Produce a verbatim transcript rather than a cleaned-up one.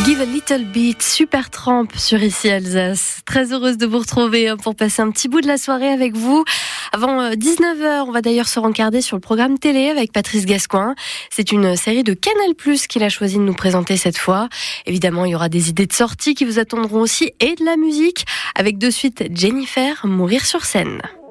Give a Little Beat, Super Tramp sur Ici Alsace. Très heureuse de vous retrouver pour passer un petit bout de la soirée avec vous. Avant dix-neuf heures, on va d'ailleurs se rencarder sur le programme télé avec Patrice Gascoin. C'est une série de Canal plus, qu'il a choisi de nous présenter cette fois. Évidemment, il y aura des idées de sortie qui vous attendront aussi et de la musique avec de suite Jennifer, Mourir sur scène.